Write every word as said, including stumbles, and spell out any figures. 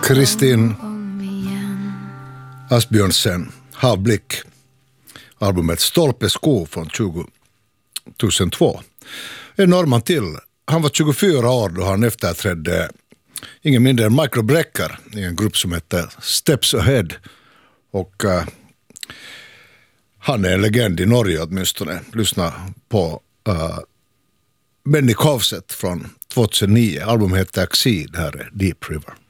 Kristin Asbjörnsen, Havblick, albumet Stolpesko från tjugohundratvå. En norrman till. Han var tjugofyra år då han efterträdde ingen mindre än Michael Brecker i en grupp som heter Steps Ahead. Och uh, han är en legend i Norge åtminstone. Lyssna på uh, Benny Kovset från tjugohundranio. Albumet heter Xi, det här är Deep River.